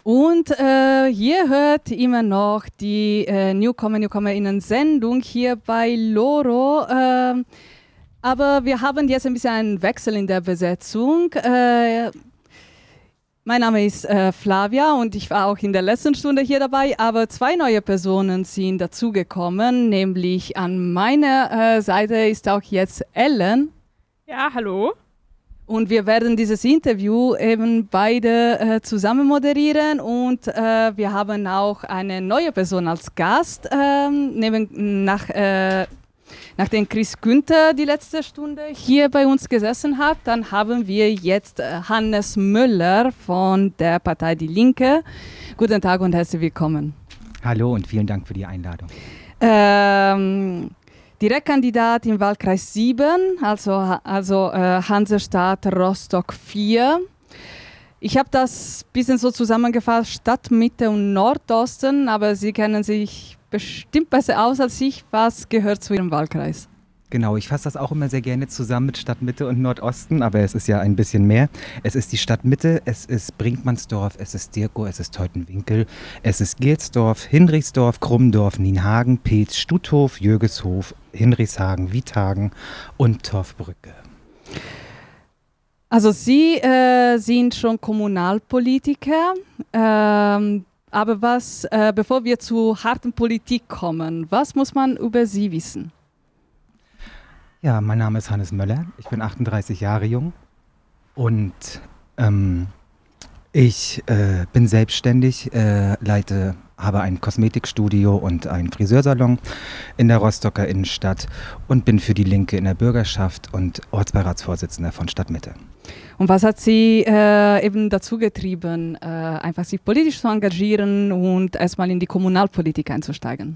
Und ihr hört immer noch die Newcomer-Newcomerinnen-Sendung hier bei Loro. Aber wir haben jetzt ein bisschen einen Wechsel in der Besetzung. Mein Name ist Flavia und ich war auch in der letzten Stunde hier dabei, aber zwei neue Personen sind dazugekommen, nämlich an meiner Seite ist auch jetzt Ellen. Ja, hallo. Und wir werden dieses Interview eben beide zusammen moderieren und wir haben auch eine neue Person als Gast, nachdem Chris Günther die letzte Stunde hier bei uns gesessen hat, dann haben wir jetzt Hannes Müller von der Partei Die Linke. Guten Tag und herzlich willkommen. Hallo und vielen Dank für die Einladung. Direktkandidat im Wahlkreis 7, also Hansestadt Rostock 4. Ich habe das ein bisschen so zusammengefasst, Stadt, Mitte und Nordosten, aber Sie kennen sich bestimmt besser aus als ich. Was gehört zu Ihrem Wahlkreis? Genau, ich fasse das auch immer sehr gerne zusammen mit Stadtmitte und Nordosten, aber es ist ja ein bisschen mehr. Es ist die Stadtmitte, es ist Brinkmannsdorf, es ist Dirkow, es ist Teutenwinkel, es ist Gilsdorf, Hinrichsdorf, Krummdorf, Nienhagen, Peetz, Stuthof, Jürgeshof, Hinrichshagen, Wiethagen und Torfbrücke. Also Sie sind schon Kommunalpolitiker, aber bevor wir zu harten Politik kommen, was muss man über Sie wissen? Ja, mein Name ist Hannes Möller, ich bin 38 Jahre jung und ich bin selbstständig, habe ein Kosmetikstudio und einen Friseursalon in der Rostocker Innenstadt und bin für die Linke in der Bürgerschaft und Ortsbeiratsvorsitzender von Stadtmitte. Und was hat Sie eben dazu getrieben, einfach sich politisch zu engagieren und erstmal in die Kommunalpolitik einzusteigen?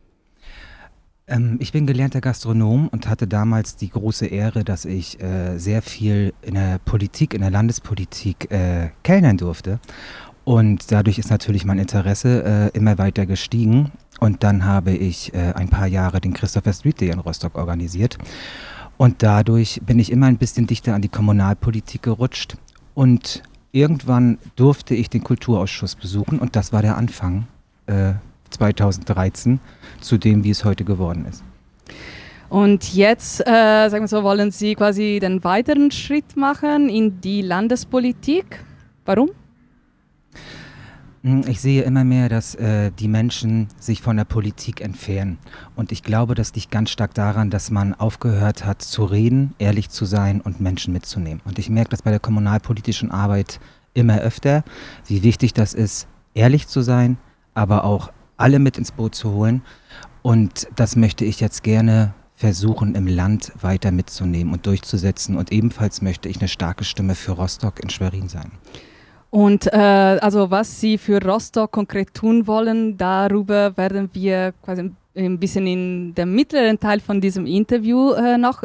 Ich bin gelernter Gastronom und hatte damals die große Ehre, dass ich sehr viel in der Politik, in der Landespolitik kellnern durfte. Und dadurch ist natürlich mein Interesse immer weiter gestiegen. Und dann habe ich ein paar Jahre den Christopher Street Day in Rostock organisiert. Und dadurch bin ich immer ein bisschen dichter an die Kommunalpolitik gerutscht. Und irgendwann durfte ich den Kulturausschuss besuchen und das war der Anfang 2013 zu dem, wie es heute geworden ist. Und jetzt, sagen wir so, wollen Sie quasi den weiteren Schritt machen in die Landespolitik. Warum? Ich sehe immer mehr, dass die Menschen sich von der Politik entfernen. Und ich glaube, das liegt ganz stark daran, dass man aufgehört hat zu reden, ehrlich zu sein und Menschen mitzunehmen. Und ich merke das bei der kommunalpolitischen Arbeit immer öfter, wie wichtig das ist, ehrlich zu sein, aber auch alle mit ins Boot zu holen. Und das möchte ich jetzt gerne versuchen, im Land weiter mitzunehmen und durchzusetzen. Und ebenfalls möchte ich eine starke Stimme für Rostock in Schwerin sein. Und also was Sie für Rostock konkret tun wollen, darüber werden wir quasi ein bisschen in dem mittleren Teil von diesem Interview noch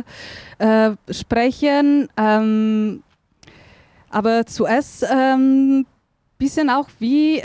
sprechen. Aber zuerst bisschen auch, wie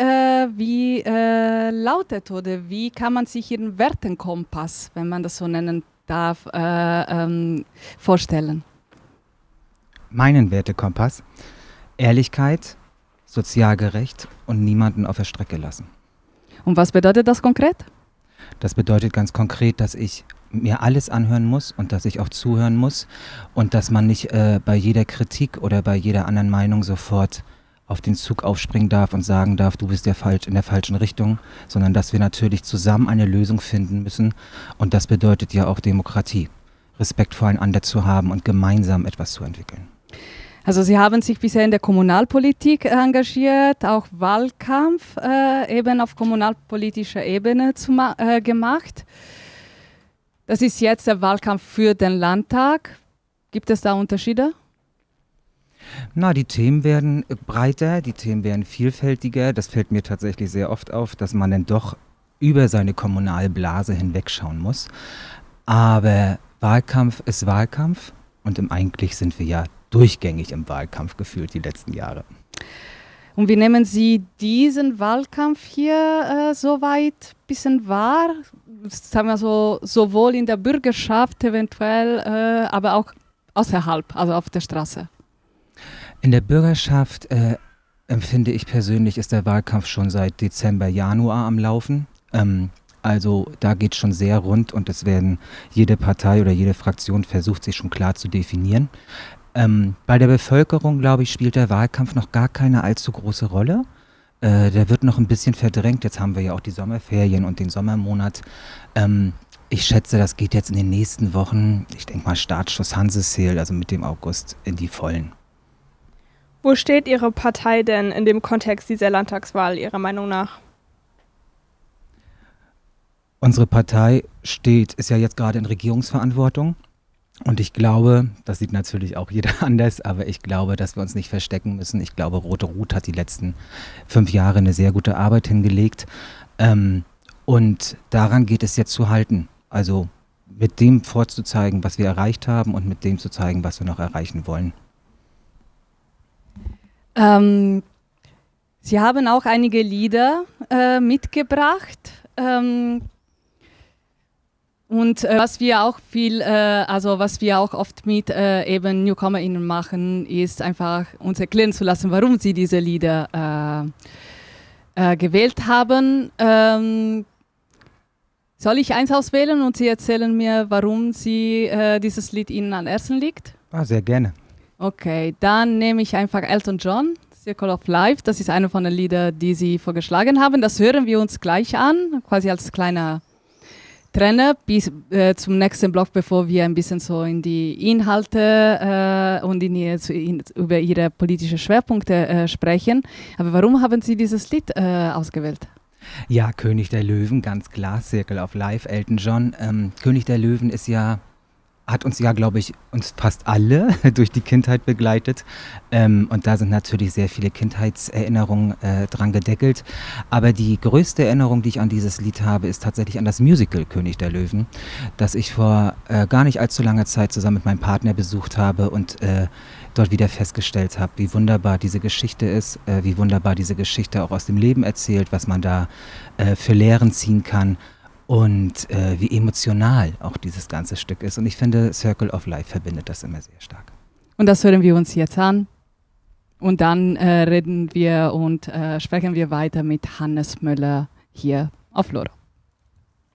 lautet oder wie kann man sich Ihren Wertenkompass, wenn man das so nennen darf, vorstellen? Meinen Wertekompass: Ehrlichkeit, sozial gerecht und niemanden auf der Strecke lassen. Und was bedeutet das konkret? Das bedeutet ganz konkret, dass ich mir alles anhören muss und dass ich auch zuhören muss und dass man nicht bei jeder Kritik oder bei jeder anderen Meinung sofort auf den Zug aufspringen darf und sagen darf, du bist in der falschen Richtung, sondern dass wir natürlich zusammen eine Lösung finden müssen. Und das bedeutet ja auch Demokratie, Respekt voreinander zu haben und gemeinsam etwas zu entwickeln. Also Sie haben sich bisher in der Kommunalpolitik engagiert, auch Wahlkampf eben auf kommunalpolitischer Ebene gemacht. Das ist jetzt der Wahlkampf für den Landtag. Gibt es da Unterschiede? Na, die Themen werden breiter, die Themen werden vielfältiger. Das fällt mir tatsächlich sehr oft auf, dass man dann doch über seine Kommunalblase hinwegschauen muss. Aber Wahlkampf ist Wahlkampf und eigentlich sind wir ja durchgängig im Wahlkampf gefühlt die letzten Jahre. Und wie nehmen Sie diesen Wahlkampf hier so weit ein bisschen wahr? Sagen wir so, sowohl in der Bürgerschaft eventuell, aber auch außerhalb, also auf der Straße. In der Bürgerschaft empfinde ich persönlich, ist der Wahlkampf schon seit Dezember, Januar am Laufen. Also da geht es schon sehr rund und jede Partei oder jede Fraktion versucht sich schon klar zu definieren. Bei der Bevölkerung, glaube ich, spielt der Wahlkampf noch gar keine allzu große Rolle. Der wird noch ein bisschen verdrängt. Jetzt haben wir ja auch die Sommerferien und den Sommermonat. Ich schätze, das geht jetzt in den nächsten Wochen, ich denke mal Startschuss Hanseseel, also mit dem August, in die Vollen. Wo steht Ihre Partei denn in dem Kontext dieser Landtagswahl, Ihrer Meinung nach? Unsere Partei ist ja jetzt gerade in Regierungsverantwortung. Und ich glaube, das sieht natürlich auch jeder anders, aber ich glaube, dass wir uns nicht verstecken müssen. Ich glaube, Rote Ruth hat die letzten 5 Jahre eine sehr gute Arbeit hingelegt. Und daran geht es jetzt zu halten. Also mit dem vorzuzeigen, was wir erreicht haben und mit dem zu zeigen, was wir noch erreichen wollen. Sie haben auch einige Lieder mitgebracht. Und was wir auch oft mit eben NewcomerInnen machen, ist einfach uns erklären zu lassen, warum sie diese Lieder gewählt haben. Soll ich eins auswählen und Sie erzählen mir, warum dieses Lied Ihnen am Herzen liegt? Sehr gerne. Okay, dann nehme ich einfach Elton John, Circle of Life. Das ist eine von den Liedern, die Sie vorgeschlagen haben. Das hören wir uns gleich an, quasi als kleiner Trenner bis zum nächsten Block, bevor wir ein bisschen so in die Inhalte und über Ihre politischen Schwerpunkte sprechen. Aber warum haben Sie dieses Lied ausgewählt? Ja, König der Löwen, ganz klar, Circle of Life, Elton John. König der Löwen hat uns ja, glaube ich, uns fast alle durch die Kindheit begleitet. Und da sind natürlich sehr viele Kindheitserinnerungen dran gedeckelt. Aber die größte Erinnerung, die ich an dieses Lied habe, ist tatsächlich an das Musical König der Löwen, das ich vor gar nicht allzu langer Zeit zusammen mit meinem Partner besucht habe und dort wieder festgestellt habe, wie wunderbar diese Geschichte ist, wie wunderbar diese Geschichte auch aus dem Leben erzählt, was man da für Lehren ziehen kann. Und wie emotional auch dieses ganze Stück ist. Und ich finde, Circle of Life verbindet das immer sehr stark. Und das hören wir uns jetzt an. Und dann reden wir und sprechen wir weiter mit Hannes Möller hier auf Loro.